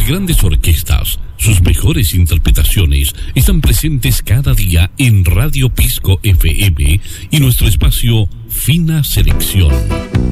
grandes orquestas, sus mejores interpretaciones están presentes cada día en Radio Pisco FM y nuestro espacio Fina Selección.